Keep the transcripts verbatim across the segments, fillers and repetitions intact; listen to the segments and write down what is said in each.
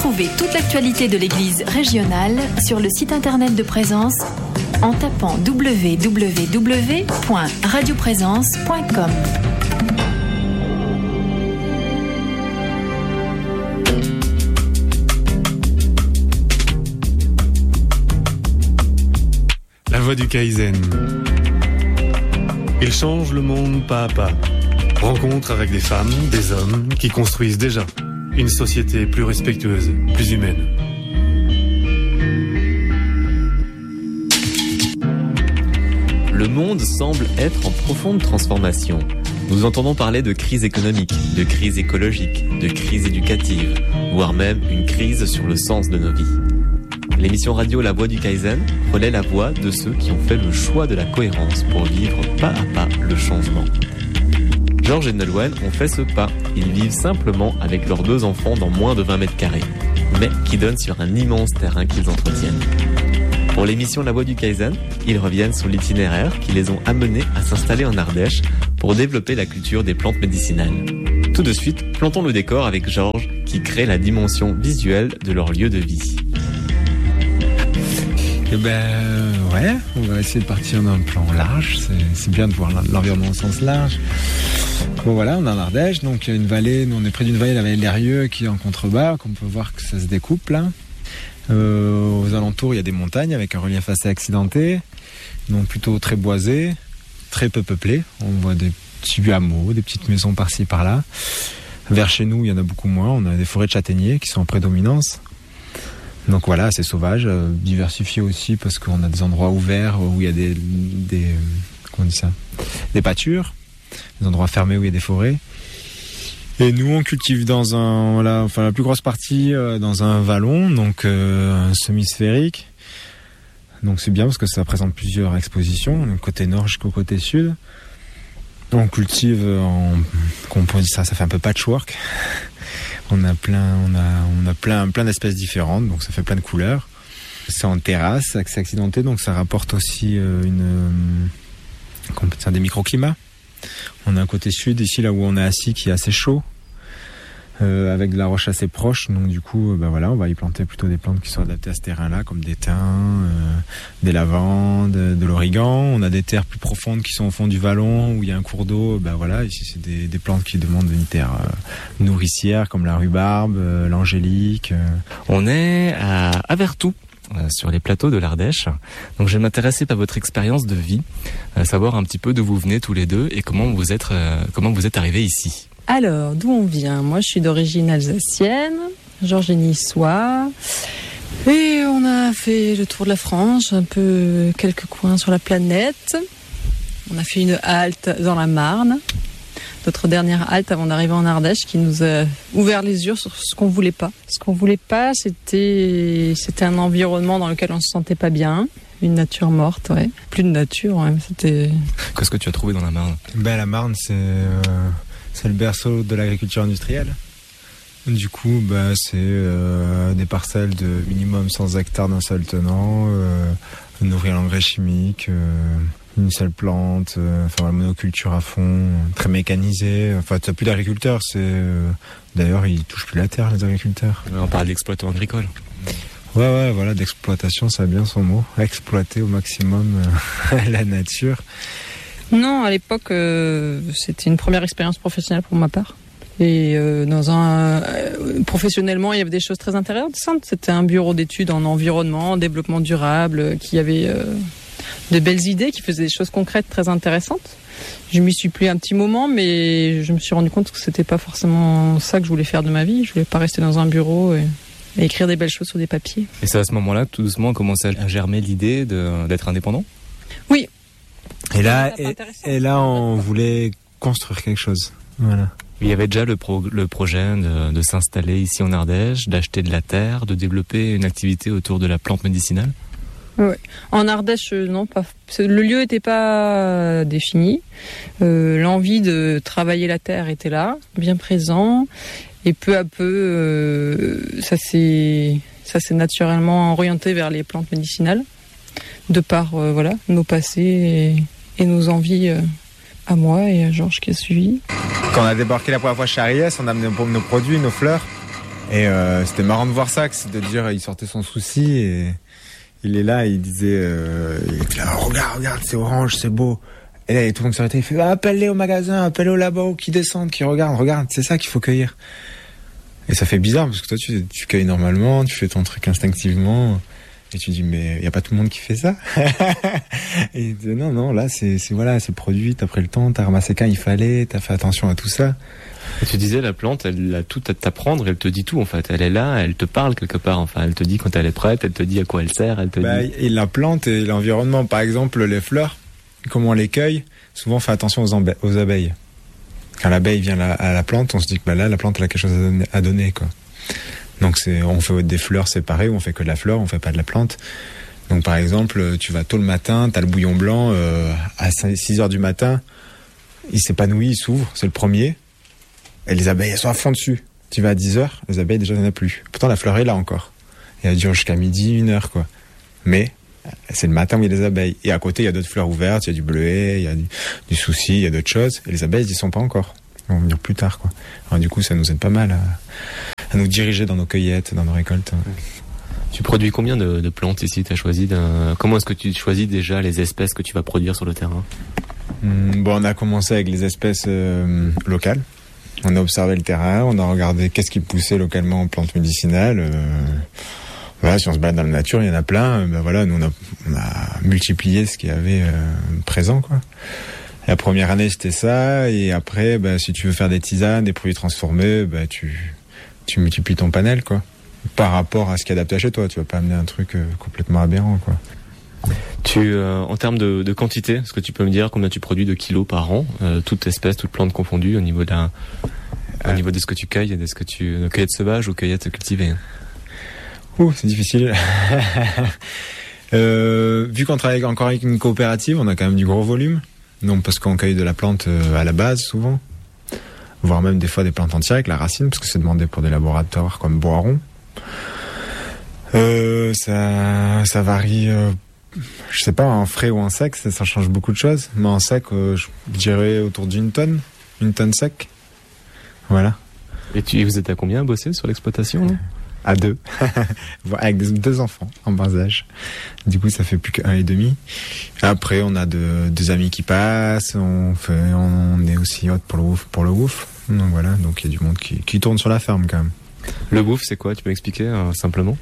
Retrouvez toute l'actualité de l'Église régionale sur le site internet de Présence en tapant w w w point radio présence point com. La voix du Kaizen. Il change le monde pas à pas. Rencontre avec des femmes, des hommes qui construisent déjà une société plus respectueuse, plus humaine. Le monde semble être en profonde transformation. Nous entendons parler de crise économique, de crise écologique, de crise éducative, voire même une crise sur le sens de nos vies. L'émission radio La Voix du Kaizen relaie la voix de ceux qui ont fait le choix de la cohérence pour vivre pas à pas le changement. Georges et Nolwenn ont fait ce pas. Ils vivent simplement avec leurs deux enfants dans moins de vingt mètres carrés, mais qui donnent sur un immense terrain qu'ils entretiennent. Pour l'émission La Voix du Kaizen, ils reviennent sur l'itinéraire qui les ont amenés à s'installer en Ardèche pour développer la culture des plantes médicinales. Tout de suite, plantons le décor avec Georges qui crée la dimension visuelle de leur lieu de vie. Eh ben ouais, on va essayer de partir d'un plan large, c'est, c'est bien de voir l'environnement au sens large. Bon voilà, on est en Ardèche, donc il y a une vallée, nous on est près d'une vallée, la vallée de l'Erieux, qui est en contrebas, comme on peut voir que ça se découpe là. Euh, aux alentours il y a des montagnes avec un relief assez accidenté, donc plutôt très boisé, très peu peuplé. On voit des petits hameaux, des petites maisons par-ci par-là. Vers chez nous il y en a beaucoup moins, on a des forêts de châtaigniers qui sont en prédominance. Donc voilà, c'est sauvage, euh, diversifié aussi parce qu'on a des endroits ouverts où il y a des, des comment on dit ça, des pâtures, des endroits fermés où il y a des forêts. Et nous, on cultive dans un, voilà, enfin la plus grosse partie euh, dans un vallon, donc euh, un semi-sphérique. Donc c'est bien parce que ça présente plusieurs expositions, du côté nord jusqu'au côté sud. On cultive en, comment on dit ça, ça fait un peu patchwork. On a plein, on a, on a plein, plein d'espèces différentes, donc ça fait plein de couleurs. C'est en terrasse, c'est accidenté, donc ça rapporte aussi euh, une, comment on peut dire, des microclimats. On a un côté sud ici, là où on est assis, qui est assez chaud, euh, avec de la roche assez proche. Donc du coup, ben voilà, on va y planter plutôt des plantes qui sont adaptées à ce terrain-là, comme des thym, euh, des lavandes, de l'origan. On a des terres plus profondes qui sont au fond du vallon, où il y a un cours d'eau. Ben voilà, ici c'est des, des plantes qui demandent une terre euh, nourricière, comme la rhubarbe, euh, l'angélique. Euh. On est à Avertou, euh, sur les plateaux de l'Ardèche. Donc je vais m'intéresser à votre expérience de vie, euh, savoir un petit peu d'où vous venez tous les deux et comment vous êtes, euh, comment vous êtes arrivés ici. Alors, d'où on vient ? Moi, je suis d'origine alsacienne, Georges est niçois. Et on a fait le tour de la France, un peu quelques coins sur la planète. On a fait une halte dans la Marne. Notre dernière halte avant d'arriver en Ardèche qui nous a ouvert les yeux sur ce qu'on voulait pas. Ce qu'on voulait pas, c'était, c'était un environnement dans lequel on se sentait pas bien. Une nature morte, ouais. Plus de nature, ouais. C'était... Qu'est-ce que tu as trouvé dans la Marne ? Ben la Marne, c'est... Euh... C'est le berceau de l'agriculture industrielle. Du coup, bah, c'est euh, des parcelles de minimum cent hectares d'un seul tenant, euh, nourrir l'engrais chimique, euh, une seule plante, euh, enfin la monoculture à fond, très mécanisé. Enfin, tu n'as plus d'agriculteurs. C'est, euh, d'ailleurs, ils touchent plus la terre, les agriculteurs. On parle d'exploitation agricole. Ouais, ouais, voilà, d'exploitation, ça a bien son mot. Exploiter au maximum euh, la nature. Non, à l'époque, euh, c'était une première expérience professionnelle pour ma part. Et euh, dans un euh, professionnellement, il y avait des choses très intéressantes. C'était un bureau d'études en environnement, en développement durable, euh, qui avait euh, de belles idées, qui faisait des choses concrètes très intéressantes. Je m'y suis plu un petit moment, mais je me suis rendu compte que c'était pas forcément ça que je voulais faire de ma vie. Je voulais pas rester dans un bureau et, et écrire des belles choses sur des papiers. Et c'est à ce moment-là, tout doucement, a commencé à germer l'idée de, d'être indépendant ? Oui. Et là, et, et là, on voulait construire quelque chose. Voilà. Il y avait déjà le, pro, le projet de, de s'installer ici en Ardèche, d'acheter de la terre, de développer une activité autour de la plante médicinale. Oui. En Ardèche, non, pas. Le lieu n'était pas défini. Euh, l'envie de travailler la terre était là, bien présent, et peu à peu, euh, ça s'est, ça s'est naturellement orienté vers les plantes médicinales, de par euh, voilà nos passés et, et nos envies. Euh, à moi et à Georges qui a suivi. Quand on a débarqué la première fois chez Ariès, on a amené nos produits, nos fleurs. Et euh, c'était marrant de voir ça, c'est de dire, il sortait son souci et il est là, il disait, euh, il était là, regarde, regarde, c'est orange, c'est beau. Et là, tout le monde s'arrêtait, il fait, ah, appelle-les au magasin, appelle-les au labo, qui descendent, qui regardent, regarde, c'est ça qu'il faut cueillir. Et ça fait bizarre, parce que toi, tu, tu cueilles normalement, tu fais ton truc instinctivement, et tu dis, mais il n'y a pas tout le monde qui fait ça. Et il dit, non, non, là, c'est, c'est, voilà, c'est produit, t'as pris le temps, t'as ramassé quand il fallait, t'as fait attention à tout ça. Et tu disais, la plante, elle a tout à t'apprendre, elle te dit tout, en fait. Elle est là, elle te parle quelque part, enfin, elle te dit quand elle est prête, elle te dit à quoi elle sert, elle te bah, dit... Et la plante et l'environnement, par exemple, les fleurs, comment on les cueille, souvent on fait attention aux, amba- aux abeilles. Quand l'abeille vient la, à la plante, on se dit que bah là, la plante elle a quelque chose à donner, à donner quoi. Donc c'est, on fait des fleurs séparées ou on fait que de la fleur, on fait pas de la plante. Donc par exemple, tu vas tôt le matin, t'as le bouillon blanc, euh, à six heures du matin, il s'épanouit, il s'ouvre, c'est le premier. Et les abeilles, elles sont à fond dessus. Tu vas à dix heures, les abeilles déjà il n'y en a plus. Pourtant la fleur est là encore. Et elle dure jusqu'à midi, une heure quoi. Mais c'est le matin où il y a des abeilles. Et à côté, il y a d'autres fleurs ouvertes, il y a du bleuet, il y a du, du souci, il y a d'autres choses. Et les abeilles, elles n'y sont pas encore. Elles vont venir plus tard, quoi. Alors du coup, ça nous aide pas mal à, à nous diriger dans nos cueillettes, dans nos récoltes. Tu produis combien de, de plantes ici? T'as choisi d'un... Comment est-ce que tu choisis déjà les espèces que tu vas produire sur le terrain? Hum, bon, on a commencé avec les espèces euh, locales. On a observé le terrain, on a regardé qu'est-ce qui poussait localement en plantes médicinales. Euh... Voilà, si on se balade dans la nature, il y en a plein. Ben voilà, nous on a, on a multiplié ce qu'il y avait euh, présent, quoi. La première année c'était ça, et après, ben, si tu veux faire des tisanes, des produits transformés, ben, tu tu multiplies ton panel, quoi. Par rapport à ce qui est adapté à chez toi, tu vas pas amener un truc euh, complètement aberrant, quoi. Tu, euh, en termes de, de quantité, est-ce que tu peux me dire combien tu produis de kilos par an, euh, toute espèce, toute plante confondue, au niveau d'un, au niveau de ce que tu cueilles et de ce que tu, de cueillette sauvage ou cueillette cultivée? Ouh, c'est difficile. euh, vu qu'on travaille encore avec une coopérative, on a quand même du gros volume. Non, parce qu'on cueille de la plante euh, à la base, souvent. Voire même des fois des plantes entières avec la racine, parce que c'est demandé pour des laboratoires comme Boiron. Euh, ça, ça varie, euh, je sais pas, en frais ou en sec, ça, ça change beaucoup de choses. Mais en sec, euh, je dirais autour d'une tonne. Une tonne sec. Voilà. Et tu, vous êtes à combien à bosser sur l'exploitation, là? À deux, avec des, deux enfants en bas âge. Du coup, ça fait plus qu'un et demi. Après, on a de, des amis qui passent. On fait, on est aussi hôte pour le ouf, pour le ouf. Donc voilà, donc il y a du monde qui, qui tourne sur la ferme quand même. Le bouffe, c'est quoi? Tu peux m'expliquer euh, simplement?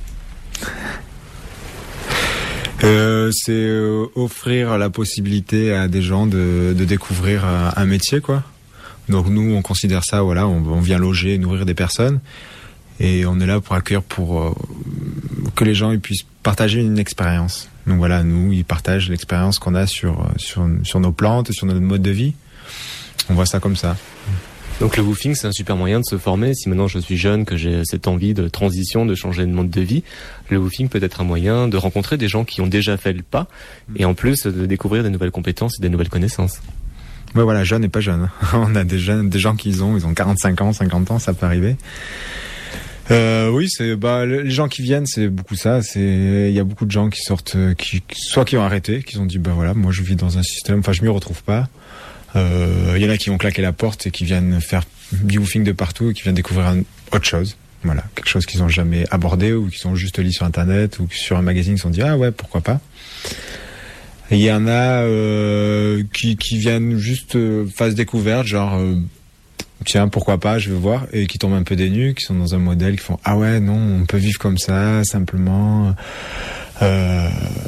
euh, C'est euh, offrir la possibilité à des gens de, de découvrir un, un métier, quoi. Donc nous, on considère ça, voilà, on, on vient loger, nourrir des personnes. Et on est là pour accueillir, pour euh, que les gens ils puissent partager une expérience. Donc voilà, nous, ils partagent l'expérience qu'on a sur, sur, sur nos plantes, sur notre mode de vie. On voit ça comme ça. Donc le woofing, c'est un super moyen de se former. Si maintenant je suis jeune, que j'ai cette envie de transition, de changer de mode de vie, le woofing peut être un moyen de rencontrer des gens qui ont déjà fait le pas, et en plus de découvrir des nouvelles compétences et des nouvelles connaissances. Ouais, voilà, jeune et pas jeune. On a des jeunes, des gens qui ont, ils ont quarante-cinq ans, cinquante ans, ça peut arriver. Euh, oui, c'est bah les gens qui viennent, c'est beaucoup ça. C'est il y a beaucoup de gens qui sortent, qui soit qui ont arrêté, qui ont dit bah voilà, moi je vis dans un système, enfin je m'y retrouve pas. Il euh, y en a qui ont claqué la porte et qui viennent faire du woofing de partout et qui viennent découvrir un, autre chose. Voilà, quelque chose qu'ils ont jamais abordé ou qu'ils ont juste lu sur internet ou sur un magazine, ils se sont dit ah ouais pourquoi pas. Il y en a euh, qui qui viennent juste euh, phase découverte, genre euh, tiens pourquoi pas, je veux voir, et qui tombent un peu des nues, qui sont dans un modèle, qui font ah ouais non on peut vivre comme ça simplement euh,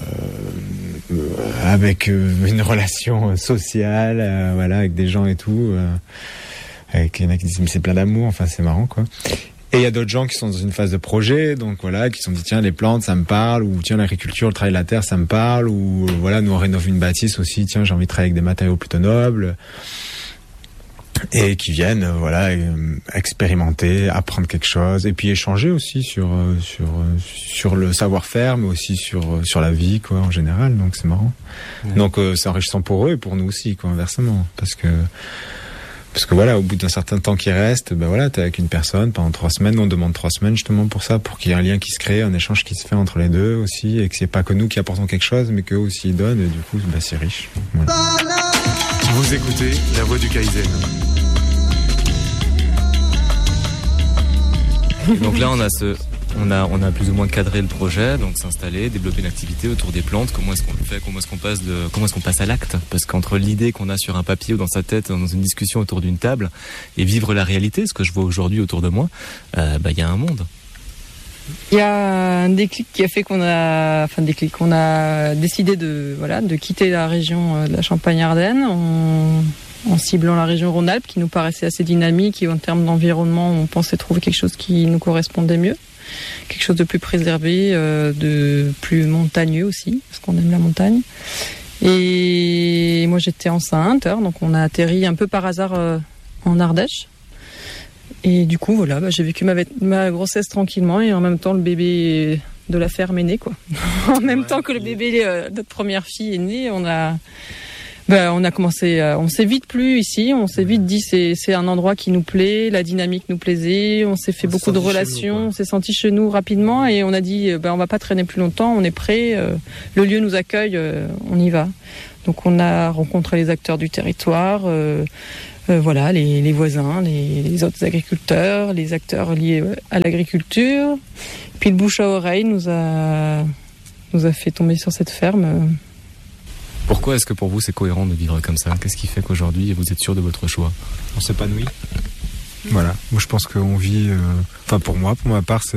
avec euh, une relation sociale, euh, voilà, avec des gens et tout, euh, avec il y en a qui disent mais c'est plein d'amour, enfin c'est marrant quoi. Et il y a d'autres gens qui sont dans une phase de projet, donc voilà, qui se sont dit tiens les plantes ça me parle, ou tiens l'agriculture, le travail de la terre ça me parle, ou voilà nous on rénove une bâtisse aussi, tiens j'ai envie de travailler avec des matériaux plutôt nobles. Et qui viennent, euh, voilà, euh, expérimenter, apprendre quelque chose, et puis échanger aussi sur euh, sur euh, sur le savoir-faire, mais aussi sur euh, sur la vie, quoi, en général. Donc c'est marrant. Ouais. Donc euh, c'est enrichissant pour eux et pour nous aussi, quoi, inversement, parce que parce que voilà, au bout d'un certain temps qui reste, ben voilà, t'es avec une personne pendant trois semaines. On demande trois semaines justement pour ça, pour qu'il y ait un lien qui se crée, un échange qui se fait entre les deux aussi, et que c'est pas que nous qui apportons quelque chose, mais qu'eux aussi ils donnent, et du coup, ben c'est riche. Voilà. Vous écoutez La Voix du Kaizen. Et donc là, on a ce, on a, on a plus ou moins cadré le projet, donc s'installer, développer une activité autour des plantes. Comment est-ce qu'on le fait? Comment est-ce qu'on passe de, comment est-ce qu'on passe à l'acte? Parce qu'entre l'idée qu'on a sur un papier ou dans sa tête, dans une discussion autour d'une table, et vivre la réalité, ce que je vois aujourd'hui autour de moi, euh, bah, il y a un monde. Il y a un déclic qui a fait qu'on a, enfin déclic, on a décidé de, voilà, de quitter la région de la Champagne-Ardenne en, en ciblant la région Rhône-Alpes qui nous paraissait assez dynamique et en termes d'environnement, on pensait trouver quelque chose qui nous correspondait mieux, quelque chose de plus préservé, euh, de plus montagneux aussi, parce qu'on aime la montagne. Et moi j'étais enceinte, donc on a atterri un peu par hasard euh, en Ardèche. Et du coup, voilà, bah, j'ai vécu ma, ma grossesse tranquillement et en même temps, le bébé de la ferme est né, quoi. en même ouais, temps que le bébé, euh, notre première fille est née, on a, bah, on a commencé, euh, on s'est vite plu ici, on s'est vite dit c'est, c'est un endroit qui nous plaît, la dynamique nous plaisait, on s'est fait on beaucoup de relations, nous, on s'est senti chez nous rapidement et on a dit, bah, on va pas traîner plus longtemps, on est prêt, euh, le lieu nous accueille, euh, on y va. Donc on a rencontré les acteurs du territoire. Euh, Euh, voilà, les, les voisins, les, les autres agriculteurs, les acteurs liés à l'agriculture. Puis le bouche à oreille nous a, nous a fait tomber sur cette ferme. Pourquoi est-ce que pour vous c'est cohérent de vivre comme ça? Qu'est-ce qui fait qu'aujourd'hui vous êtes sûr de votre choix? On s'épanouit. Voilà, moi je pense qu'on vit... Euh... Enfin pour moi, pour ma part, c'est...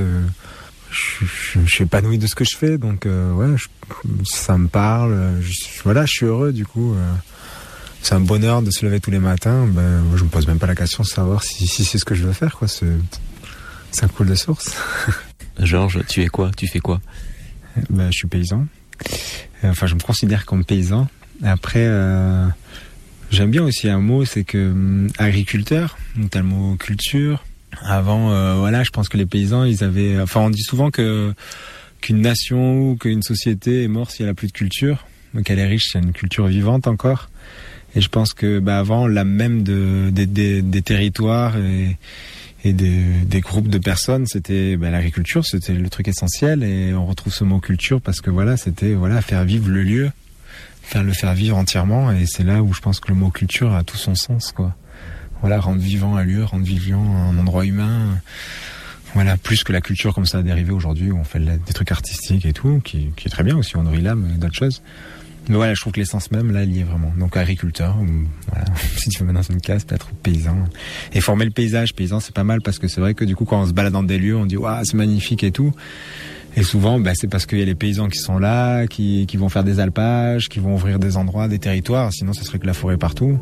Je, je, je suis épanoui de ce que je fais, donc euh, ouais, je, ça me parle. Je, voilà, je suis heureux du coup... Euh... C'est un bonheur de se lever tous les matins. Ben, je me pose même pas la question de savoir si, si c'est ce que je veux faire, quoi. C'est, c'est un cool de source. Georges, tu es quoi? Tu fais quoi? Ben, je suis paysan. Enfin, je me considère comme paysan. Après, euh, j'aime bien aussi un mot, c'est que euh, agriculteur. Donc t'as le mot culture. Avant, euh, voilà, je pense que les paysans, ils avaient. Enfin, on dit souvent que qu'une nation ou qu'une société est morte si elle a plus de culture. Donc elle est riche, c'est une culture vivante encore. Et je pense que bah, avant, la même de, de, de, des territoires et, et des, des groupes de personnes, c'était bah, l'agriculture, c'était le truc essentiel. Et on retrouve ce mot culture parce que voilà, c'était voilà faire vivre le lieu, faire le faire vivre entièrement. Et c'est là où je pense que le mot culture a tout son sens, quoi. Voilà, rendre vivant un lieu, rendre vivant un endroit humain. Voilà, plus que la culture comme ça a dérivé aujourd'hui où on fait des trucs artistiques et tout, qui, qui est très bien aussi, on nourrit l'âme et d'autres choses. Mais voilà, je trouve que l'essence même, là, elle y est vraiment. Donc, agriculteur, ou, voilà, si tu veux mettre dans une case, peut-être paysan. Et former le paysage, paysan, c'est pas mal parce que c'est vrai que du coup, quand on se balade dans des lieux, on dit, waouh, c'est magnifique et tout. Et souvent, bah, c'est parce qu'il y a les paysans qui sont là, qui, qui vont faire des alpages, qui vont ouvrir des endroits, des territoires. Sinon, ce serait que la forêt partout.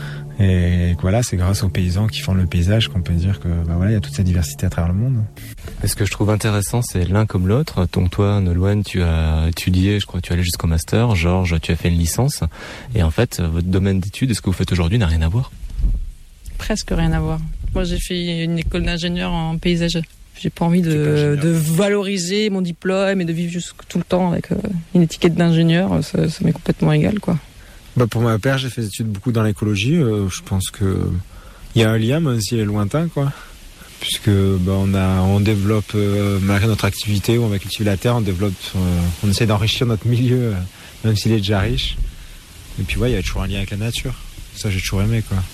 Et voilà, c'est grâce aux paysans qui font le paysage qu'on peut dire que bah voilà, il y a toute cette diversité à travers le monde. Et ce que je trouve intéressant, c'est l'un comme l'autre. Donc toi, Nolwenn, tu as étudié, je crois que tu es allé jusqu'au master. Georges, tu as fait une licence. Et en fait, votre domaine d'études et ce que vous faites aujourd'hui n'a rien à voir. Presque rien à voir. Moi, j'ai fait une école d'ingénieur en paysager. J'ai pas envie de, de valoriser mon diplôme et de vivre juste tout le temps avec une étiquette d'ingénieur. Ça, ça m'est complètement égal, quoi. Bah pour ma part, j'ai fait des études beaucoup dans l'écologie. Euh, je pense que il y a un lien, même s'il est lointain, quoi. Puisque bah on a, on développe euh, malgré notre activité où on va cultiver la terre, on développe, euh, on essaie d'enrichir notre milieu, euh, même s'il est déjà riche. Et puis ouais, il y a toujours un lien avec la nature. Ça, j'ai toujours aimé, quoi.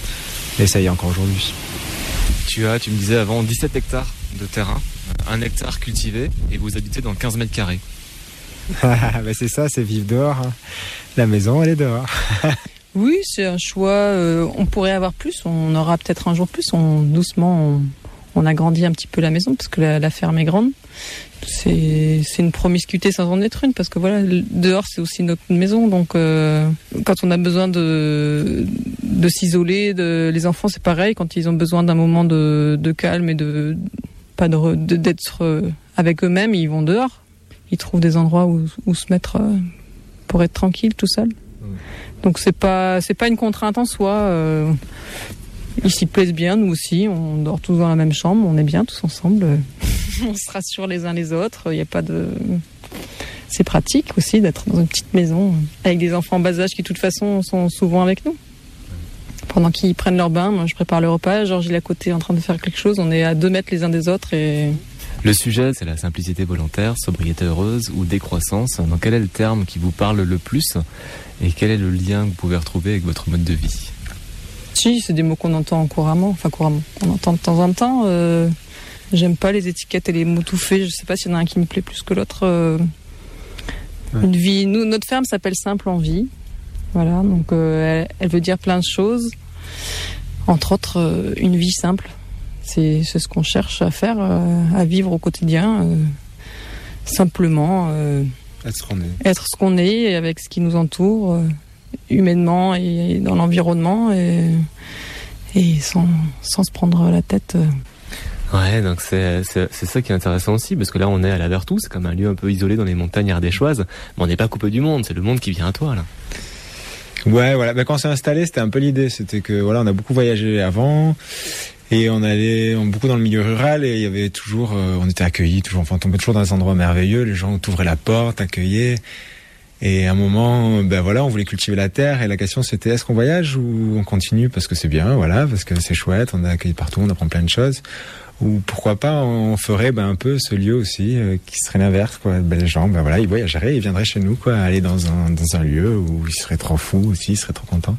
Et ça y est encore aujourd'hui. Tu as, tu me disais avant, dix-sept hectares de terrain, un hectare cultivé, et vous habitez dans quinze mètres carrés. bah c'est ça, c'est vivre dehors. Hein. La maison, elle est dehors. Oui, c'est un choix. Euh, on pourrait avoir plus. On aura peut-être un jour plus. On, doucement, on, on agrandit un petit peu la maison parce que la, la ferme est grande. C'est, c'est une promiscuité sans en être une parce que voilà, dehors c'est aussi notre maison. Donc, euh, quand on a besoin de de s'isoler, de, les enfants c'est pareil. Quand ils ont besoin d'un moment de, de calme et de pas de, de d'être avec eux-mêmes, ils vont dehors. Ils trouvent des endroits où, où se mettre euh, pour être tranquille tout seul. Mmh. Donc c'est pas c'est pas une contrainte en soi. Euh, ils s'y plaisent bien, nous aussi. On dort tous dans la même chambre, on est bien tous ensemble. On se rassure les uns les autres. Il y a pas de. C'est pratique aussi d'être dans une petite maison avec des enfants en bas âge qui de toute façon sont souvent avec nous. Pendant qu'ils prennent leur bain, moi je prépare le repas. Georges il est à côté en train de faire quelque chose. On est à deux mètres les uns des autres et. Le sujet, c'est la simplicité volontaire, sobriété heureuse ou décroissance. Donc, quel est le terme qui vous parle le plus et quel est le lien que vous pouvez retrouver avec votre mode de vie? Si, c'est des mots qu'on entend couramment, enfin couramment, on entend de temps en temps. Euh, J'aime pas les étiquettes et les mots tout faits. Je sais pas s'il y en a un qui me plaît plus que l'autre. Euh, ouais. Une vie. Nous, notre ferme s'appelle Simple en Vie. Voilà, donc euh, elle, elle veut dire plein de choses. Entre autres, euh, une vie simple. C'est, c'est ce qu'on cherche à faire, euh, à vivre au quotidien. Euh, simplement. Euh, être ce qu'on est. Être ce qu'on est avec ce qui nous entoure, euh, humainement et, et dans l'environnement, et, et sans, sans se prendre la tête. Euh. Ouais, donc c'est, c'est c'est ça qui est intéressant aussi, parce que là on est à la Vertou, c'est comme un lieu un peu isolé dans les montagnes ardéchoises, mais on n'est pas coupé du monde, c'est le monde qui vient à toi là. Ouais, voilà. Ben, quand on s'est installé, c'était un peu l'idée, c'était que voilà, on a beaucoup voyagé avant et on allait on, beaucoup dans le milieu rural et il y avait toujours, euh, on était accueillis, toujours, enfin, on tombait toujours dans des endroits merveilleux, les gens t'ouvraient la porte, accueillaient. Et à un moment, ben voilà, on voulait cultiver la terre et la question c'était est-ce qu'on voyage ou on continue parce que c'est bien, voilà, parce que c'est chouette, on est accueillis partout, on apprend plein de choses. Ou pourquoi pas on ferait ben, un peu ce lieu aussi euh, qui serait l'inverse, quoi. Ben, les gens, ben voilà, ils voyageraient, ils viendraient chez nous, quoi, aller dans un dans un lieu où ils seraient trop fous aussi, ils seraient trop contents.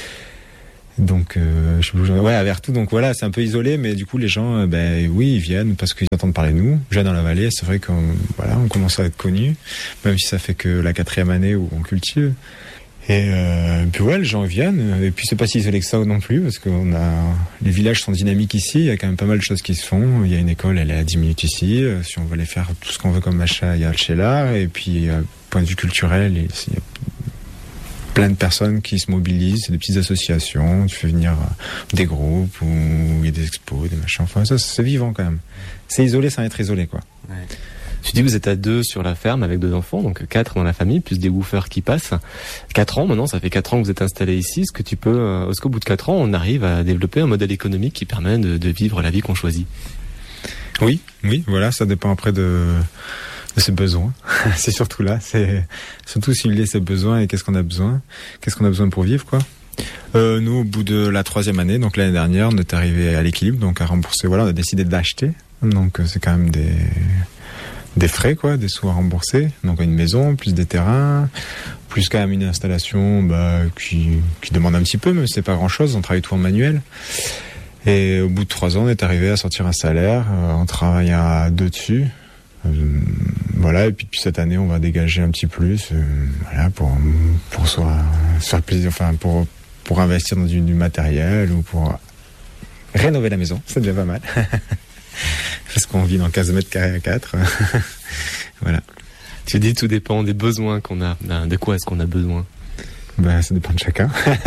Donc euh, je, ouais, à Vertou, donc voilà, c'est un peu isolé, mais du coup les gens, ben oui, ils viennent parce qu'ils entendent parler de nous. Déjà dans la vallée, c'est vrai qu'on voilà, on commence à être connus, même si ça fait que la quatrième année où on cultive. Et euh, puis ouais, les gens viennent. Et puis c'est pas si isolé que ça non plus, parce qu'on a les villages sont dynamiques ici. Il y a quand même pas mal de choses qui se font. Il y a une école, elle est à dix minutes ici. Si on veut aller faire tout ce qu'on veut comme achat, il y a le Sheila. Et puis euh, point de vue culturel, il y a plein de personnes qui se mobilisent. C'est des petites associations. Tu fais venir des groupes ou il y a des expos, des machins. Enfin ça, c'est vivant quand même. C'est isolé sans être isolé, quoi. Ouais. Tu dis que vous êtes à deux sur la ferme avec deux enfants, donc quatre dans la famille, plus des woofers qui passent. Quatre ans maintenant, ça fait quatre ans que vous êtes installés ici. Est-ce que tu peux, est-ce qu'au bout de quatre ans, on arrive à développer un modèle économique qui permet de, de vivre la vie qu'on choisit? Oui, oui, voilà, ça dépend après de, de ses besoins. C'est surtout là, c'est surtout cibler ses besoins et qu'est-ce qu'on a besoin, qu'est-ce qu'on a besoin pour vivre, quoi. Euh, nous, au bout de la troisième année, donc l'année dernière, on est arrivé à l'équilibre, donc à rembourser. Voilà, on a décidé d'acheter, donc c'est quand même des des frais, quoi, des sous à rembourser. Donc une maison, plus des terrains, plus quand même une installation bah, qui, qui demande un petit peu, mais c'est pas grand-chose. On travaille tout en manuel. Et au bout de trois ans, on est arrivé à sortir un salaire. Euh, on travaille à deux dessus. Euh, voilà. Et puis depuis cette année, on va dégager un petit plus, euh, voilà, pour pour soit se faire plaisir, enfin pour pour investir dans du, du matériel ou pour rénover la maison. C'est déjà pas mal. Parce qu'on vit dans quinze mètres carrés à quatre. Voilà. Tu dis tout dépend des besoins qu'on a. De quoi est-ce qu'on a besoin? Bah, ça dépend de chacun.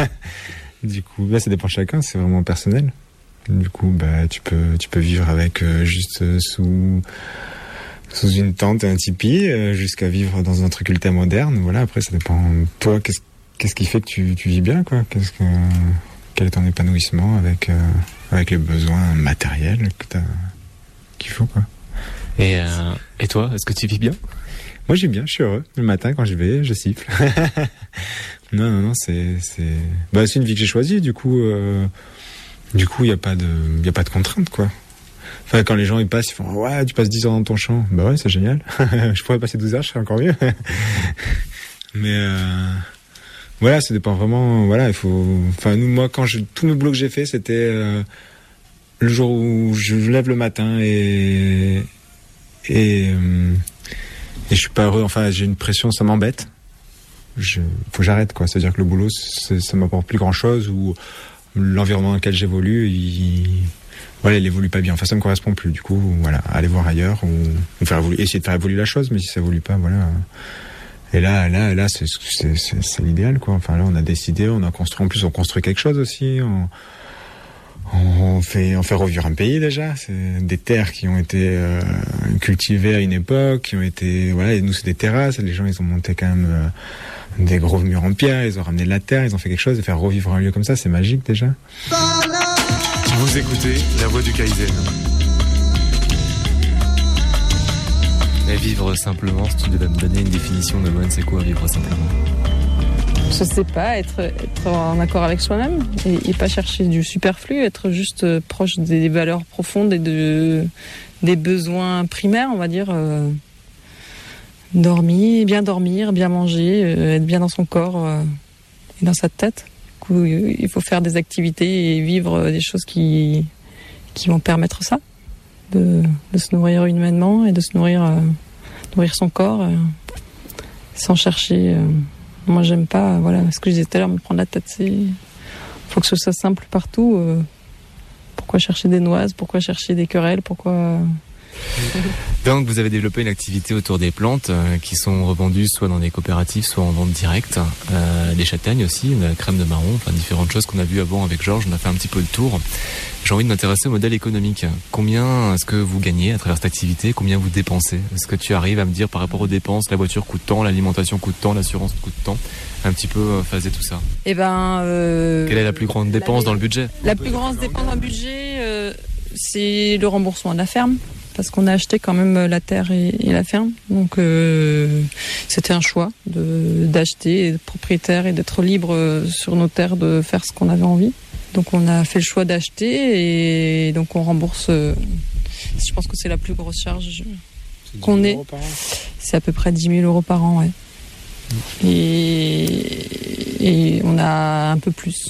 Du coup, bah, ça dépend de chacun, c'est vraiment personnel. Du coup, bah, tu peux, tu peux vivre avec euh, juste euh, sous, sous une tente et un tipi, euh, jusqu'à vivre dans un truc ultra moderne. Voilà, après, ça dépend. Toi, qu'est-ce, qu'est-ce qui fait que tu, tu vis bien, quoi? Qu'est-ce que, quel est ton épanouissement avec, euh, avec les besoins matériels que t'as, qu'il faut, quoi. Et, euh, et toi, est-ce que tu vis bien? Moi, j'aime bien, je suis heureux. Le matin, quand je vais, je siffle. non, non, non, c'est, c'est, bah, c'est une vie que j'ai choisie, du coup, euh, du coup, il n'y a pas de, il y a pas de contrainte, quoi. Enfin, quand les gens, ils passent, ils font, ouais, tu passes dix heures dans ton champ. Bah ouais, c'est génial. Je pourrais passer douze heures, je serais encore mieux. Mais, euh, voilà, ça dépend vraiment, voilà, il faut, enfin, nous, moi, quand je, tous mes boulots que j'ai fait, c'était, euh, le jour où je lève le matin et et, euh, et je suis pas heureux, enfin j'ai une pression, ça m'embête. Je, faut que j'arrête, quoi. C'est-à-dire que le boulot, c'est, ça m'apporte plus grand-chose ou l'environnement dans lequel j'évolue, il, voilà, il évolue pas bien. Enfin, ça me correspond plus. Du coup, voilà, aller voir ailleurs ou, ou faire évoluer, essayer de faire évoluer la chose, mais si ça évolue pas, voilà. Et là, là, là, c'est, c'est, c'est, c'est l'idéal, quoi. Enfin là, on a décidé, on a construit, en plus, on construit quelque chose aussi. On, On fait, on fait revivre un pays déjà. C'est des terres qui ont été euh, cultivées à une époque, qui ont été, voilà, et nous c'est des terrasses. Les gens ils ont monté quand même euh, des gros murs en pierre, ils ont ramené de la terre, ils ont fait quelque chose. De faire revivre un lieu comme ça, c'est magique déjà. Vous écoutez La Voix du Kaizen. Mais vivre simplement, si tu devais me donner une définition de bonne, c'est quoi vivre simplement? Je sais pas, être, être en accord avec soi-même et, et pas chercher du superflu, être juste proche des valeurs profondes et de, des besoins primaires, on va dire. Euh, dormir, bien dormir, bien manger, euh, être bien dans son corps euh, et dans sa tête. Du coup, il faut faire des activités et vivre des choses qui, qui vont permettre ça. de, de se nourrir humainement et de se nourrir, euh, nourrir son corps euh, sans chercher. Euh, moi, j'aime pas, voilà, ce que je disais tout à l'heure, me prendre la tête. C'est, faut que ce soit simple partout. Euh, pourquoi chercher des noises? Pourquoi chercher des querelles? Pourquoi Donc vous avez développé une activité autour des plantes euh, qui sont revendues soit dans des coopératives, soit en vente directe. Euh, des châtaignes aussi, de la crème de marron, enfin différentes choses qu'on a vues avant avec Georges. On a fait un petit peu le tour. J'ai envie de m'intéresser au modèle économique. Combien est-ce que vous gagnez à travers cette activité? Combien vous dépensez? Est-ce que tu arrives à me dire par rapport aux dépenses, la voiture coûte tant, l'alimentation coûte tant, l'assurance coûte tant? Un petit peu euh, phaser tout ça. Eh ben, euh, Quelle est la plus grande dépense la, dans le budget? La plus grande dépense dans le budget, euh, c'est le remboursement de la ferme. Parce qu'on a acheté quand même la terre et, et la ferme. Donc euh, c'était un choix de, d'acheter, d'être propriétaire et d'être libre sur nos terres de faire ce qu'on avait envie. Donc on a fait le choix d'acheter et donc on rembourse, euh, je pense que c'est la plus grosse charge qu'on ait. C'est à peu près dix mille euros par an, ouais. Mmh. Et, et on a un peu plus.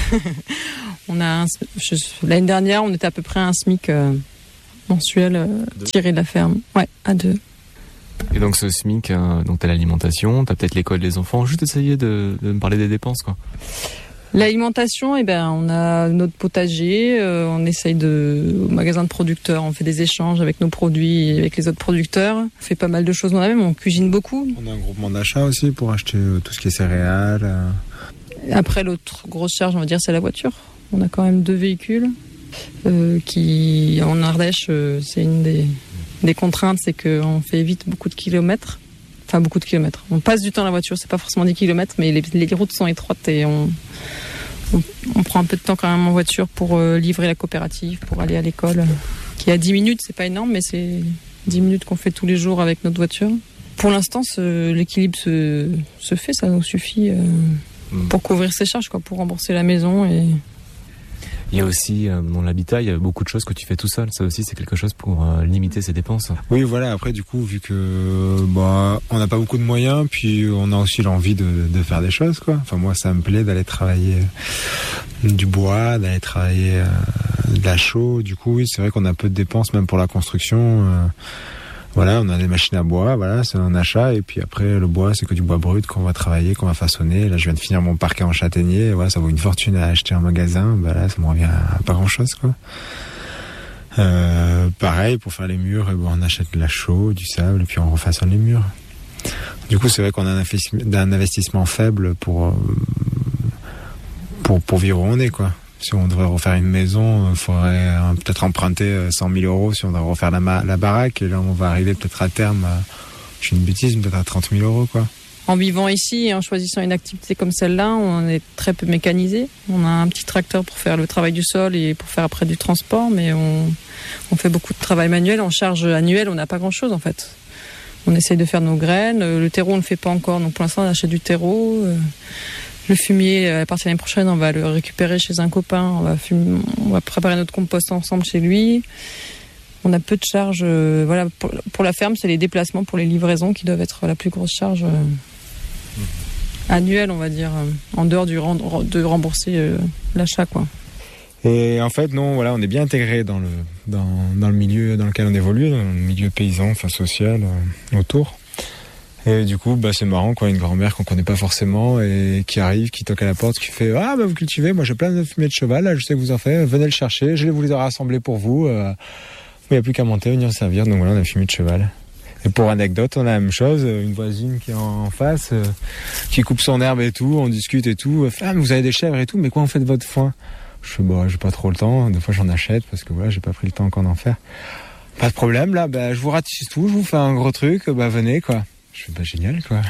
on a un, je, l'année dernière, on était à peu près à un SMIC euh, mensuel euh, tiré de la ferme. Ouais, à deux. Et donc ce SMIC, euh, donc t'as l'alimentation, t'as peut-être l'école des enfants. Juste essayer de, de me parler des dépenses, quoi. L'alimentation, eh ben, on a notre potager, euh, on essaye de, au magasin de producteurs, on fait des échanges avec nos produits et avec les autres producteurs. On fait pas mal de choses moi-même, on cuisine beaucoup. On a un groupement d'achat aussi pour acheter tout ce qui est céréales. Euh... Après, l'autre grosse charge, on va dire, c'est la voiture. On a quand même deux véhicules euh, qui, en Ardèche, euh, c'est une des, des contraintes, c'est qu'on fait vite beaucoup de kilomètres. Enfin, beaucoup de kilomètres. On passe du temps à la voiture, c'est pas forcément dix kilomètres, mais les, les routes sont étroites et on, on, on prend un peu de temps quand même en voiture pour euh, livrer la coopérative, pour aller à l'école, qui est à dix minutes, c'est pas énorme, mais c'est dix minutes qu'on fait tous les jours avec notre voiture. Pour l'instant, ce, l'équilibre se, se fait, ça nous suffit euh, mmh. pour couvrir ses charges, quoi, pour rembourser la maison et... Il y a aussi, euh, dans l'habitat, il y a beaucoup de choses que tu fais tout seul. Ça aussi, c'est quelque chose pour euh, limiter ses dépenses. Oui, voilà. Après, du coup, vu que bah, on n'a pas beaucoup de moyens, puis on a aussi l'envie de, de faire des choses, quoi. Enfin, moi, ça me plaît d'aller travailler du bois, d'aller travailler euh, de la chaux. Du coup, oui, c'est vrai qu'on a peu de dépenses, même pour la construction. Euh, Voilà, on a des machines à bois, voilà, c'est un achat. Et puis après, le bois, c'est que du bois brut qu'on va travailler, qu'on va façonner. Là, je viens de finir mon parquet en châtaignier. Voilà, ça vaut une fortune à acheter en magasin. Bah là, ça me revient à pas grand-chose, quoi. Euh, pareil, pour faire les murs, eh ben, on achète de la chaux, du sable, et puis on refaçonne les murs. Du coup, c'est vrai qu'on a un investissement faible pour, pour, pour vivre où on est, quoi. Si on devrait refaire une maison, il faudrait euh, peut-être emprunter cent mille euros si on devrait refaire la, ma- la baraque. Et là, on va arriver peut-être à terme, à, je suis une bêtise, peut-être à trente mille euros, quoi. En vivant ici et en choisissant une activité comme celle-là, on est très peu mécanisé. On a un petit tracteur pour faire le travail du sol et pour faire après du transport, mais on, on fait beaucoup de travail manuel. En charge annuelle, on n'a pas grand-chose, en fait. On essaye de faire nos graines. Le terreau, on ne le fait pas encore. Donc, pour l'instant, on achète du terreau. Le fumier, à partir de l'année prochaine, on va le récupérer chez un copain. On va, fumer, on va préparer notre compost ensemble chez lui. On a peu de charges. Euh, voilà, pour, pour la ferme, c'est les déplacements pour les livraisons qui doivent être la plus grosse charge euh, mmh. annuelle, on va dire, euh, en dehors du de rembourser euh, l'achat, quoi. Et en fait, non, voilà, on est bien intégré dans le dans, dans le milieu dans lequel on évolue, dans le milieu paysan, enfin social, euh, autour. Et du coup, bah, c'est marrant, quoi, une grand-mère qu'on connaît pas forcément et qui arrive, qui toque à la porte, qui fait « Ah, bah, vous cultivez, moi j'ai plein de fumier de cheval, là, je sais que vous en faites, venez le chercher, je vais vous les rassembler pour vous. Euh, il n'y a plus qu'à monter, venir servir. » Donc voilà, on a fumier de cheval. Et pour anecdote, on a la même chose, une voisine qui est en face, euh, qui coupe son herbe et tout, on discute et tout. « Ah, mais vous avez des chèvres et tout, mais quoi, on fait de votre foin ?» Je fais « Bah, j'ai pas trop le temps, des fois j'en achète parce que voilà, j'ai pas pris le temps encore d'en faire. » Pas de problème, là, bah, je vous ratisse tout, je vous fais un gros truc, bah, venez, quoi. Je fais, bah, génial, quoi.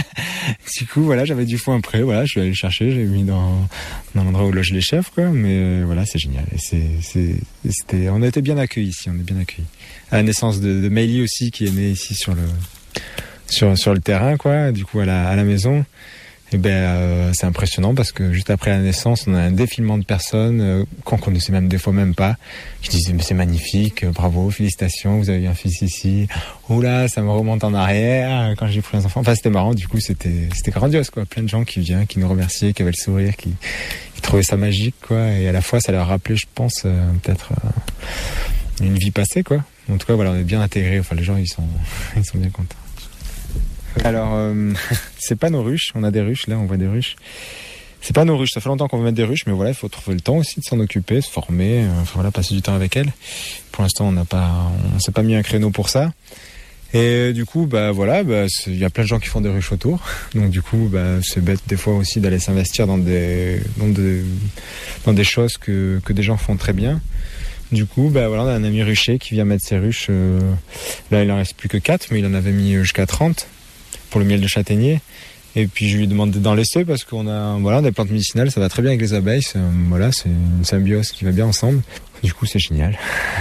Du coup, voilà, j'avais du foin prêt, voilà, je suis allé le chercher, j'ai mis dans, dans l'endroit où logent les chefs, quoi. Mais euh, voilà, c'est génial. Et c'est, c'est, c'était, on a été bien accueillis ici, on est bien accueillis. À la naissance de, de Meili aussi, qui est née ici sur le, sur, sur le terrain, quoi, du coup, à la, à la maison. Et ben, euh, c'est impressionnant parce que juste après la naissance, on a un défilement de personnes euh, qu'on connaissait même des fois même pas, qui disaient mais c'est magnifique, bravo, félicitations, vous avez un fils ici. Oula, ça me remonte en arrière quand j'ai pris les enfants. Enfin, c'était marrant. Du coup, c'était c'était grandiose, quoi. Plein de gens qui viennent, qui nous remerciaient, qui avaient le sourire, qui, qui trouvaient ça magique, quoi. Et à la fois, ça leur rappelait, je pense, euh, peut-être une vie passée, quoi. En tout cas, voilà, on est bien intégrés. Enfin, les gens, ils sont, ils sont bien contents. Alors, euh, c'est pas nos ruches. On a des ruches, là, on voit des ruches. C'est pas nos ruches. Ça fait longtemps qu'on veut mettre des ruches, mais voilà, il faut trouver le temps aussi de s'en occuper, se former, euh, enfin voilà, passer du temps avec elles. Pour l'instant, on n'a pas, on s'est pas mis un créneau pour ça. Et du coup, bah voilà, bah, il y a plein de gens qui font des ruches autour. Donc du coup, bah, c'est bête des fois aussi d'aller s'investir dans des, dans des, dans des choses que, que des gens font très bien. Du coup, bah voilà, on a un ami rucher qui vient mettre ses ruches. Euh, là, il en reste plus que quatre, mais il en avait mis jusqu'à trente pour le miel de châtaignier. Et puis je lui demande d'en laisser parce qu'on a, voilà, des plantes médicinales, ça va très bien avec les abeilles. C'est, voilà, c'est une symbiose qui va bien ensemble. Du coup, c'est génial.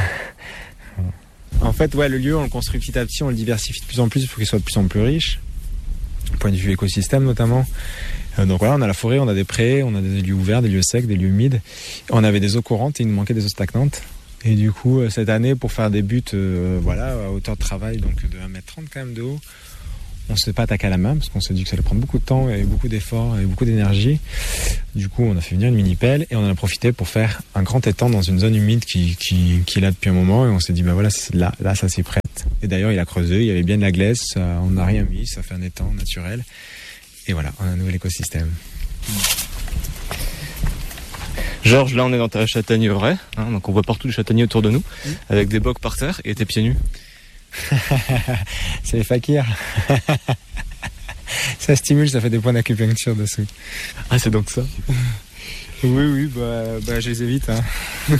En fait, ouais, le lieu, on le construit petit à petit, on le diversifie de plus en plus pour qu'il soit de plus en plus riche, du point de vue écosystème notamment. Euh, donc voilà, on a la forêt, on a des prés, on a des lieux ouverts, des lieux secs, des lieux humides. On avait des eaux courantes et il nous manquait des eaux stagnantes. Et du coup, cette année, pour faire des buts, euh, voilà, à hauteur de travail, donc de un mètre trente quand même de haut, on ne s'est pas attaqué à la main parce qu'on s'est dit que ça allait prendre beaucoup de temps et beaucoup d'efforts et beaucoup d'énergie. Du coup, on a fait venir une mini-pelle et on en a profité pour faire un grand étang dans une zone humide qui, qui, qui est là depuis un moment. Et on s'est dit, bah voilà, c'est là, là, ça s'y prête. Et d'ailleurs, il a creusé, il y avait bien de la glace, ça, on n'a rien mis, ça fait un étang naturel. Et voilà, on a un nouvel écosystème. Georges, là on est dans ta châtaigneraie, hein, donc on voit partout les châtaigniers autour de nous, mmh. avec des bocs par terre et tes pieds nus. C'est les fakirs. Ça stimule, ça fait des points d'acupuncture dessous. Ah, c'est donc ça. Oui, oui, bah, bah je les évite. Hein.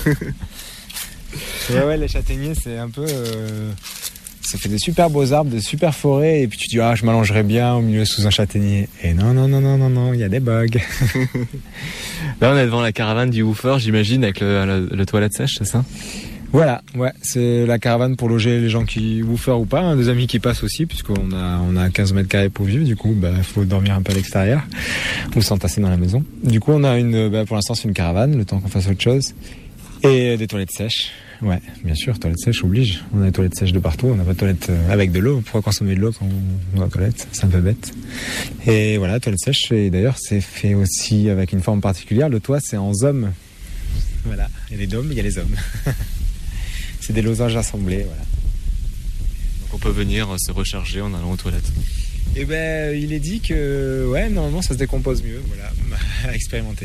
Ouais, ouais, les châtaigniers, c'est un peu... Euh... Ça fait des super beaux arbres, des super forêts, et puis tu dis, ah, je m'allongerais bien au milieu sous un châtaignier. Et non, non, non, non, non, non, il y a des bugs. Là, on est devant la caravane du woofer, j'imagine, avec le, le, le toilette sèche, c'est ça ? Voilà, ouais, c'est la caravane pour loger les gens qui woofer ou pas, hein, des amis qui passent aussi, puisqu'on a, on a quinze mètres carrés pour vivre, du coup, bah, faut dormir un peu à l'extérieur, ou s'entasser dans la maison. Du coup, on a une, bah, pour l'instant, c'est une caravane, le temps qu'on fasse autre chose, et des toilettes sèches. Ouais, bien sûr, toilettes sèches oblige. On a des toilettes sèches de partout, on n'a pas de toilettes avec de l'eau. Pourquoi consommer de l'eau quand on va aux toilettes ? C'est un peu bête. Et voilà, toilettes sèches, et d'ailleurs, c'est fait aussi avec une forme particulière. Le toit, c'est en zome. Voilà, il y a les dômes, il y a les hommes. C'est des losanges assemblés, voilà. Donc on peut venir se recharger en allant aux toilettes. Eh ben, il est dit que, ouais, normalement, ça se décompose mieux, voilà, à expérimenter.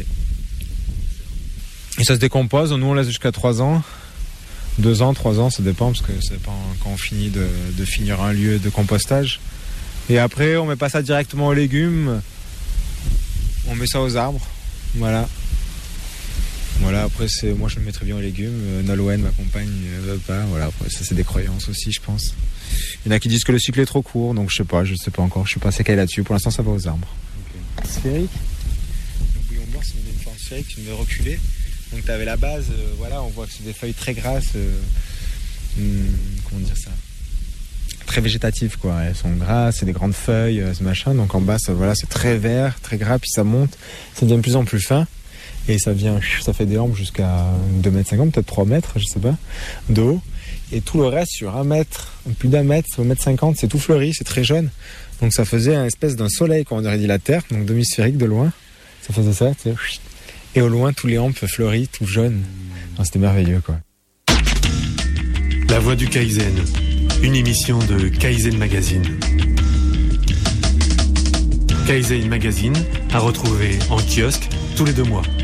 Et ça se décompose, nous on laisse jusqu'à trois ans. Deux ans, trois ans, ça dépend, parce que ça dépend quand on finit de, de finir un lieu de compostage. Et après, on met pas ça directement aux légumes, on met ça aux arbres, voilà. Voilà, après, c'est, moi je le mettrais bien aux légumes. Euh, Nolwenn, ma compagne, ne veut pas. Voilà, après, ça c'est des croyances aussi, je pense. Il y en a qui disent que le cycle est trop court, donc je sais pas, je sais pas encore, je suis pas assez calé là-dessus. Pour l'instant, ça va aux arbres. Okay. Sphérique. Le bouillon blanc, c'est une forme sphérique, tu me reculer. Donc tu avais la base, euh, voilà, on voit que c'est des feuilles très grasses, euh, hum, comment dire ça, très végétatives quoi. Elles sont grasses, c'est des grandes feuilles, euh, ce machin. Donc en bas, ça, voilà, c'est très vert, très gras, puis ça monte, ça devient de plus en plus fin. Et ça vient, ça fait des hampes jusqu'à deux mètres cinquante, peut-être trois mètres, je sais pas, de haut. Et tout le reste sur un mètre, plus d'un mètre, un mètre cinquante, c'est tout fleuri, c'est très jaune. Donc ça faisait une espèce d'un soleil, quand on aurait dit la Terre, donc demi-sphérique de loin. Ça faisait ça, tu sais. Et au loin, tous les hampes fleuris, tout jaunes. Enfin, c'était merveilleux, quoi. La Voix du Kaizen, une émission de Kaizen Magazine. Kaizen Magazine à retrouver en kiosque tous les deux mois.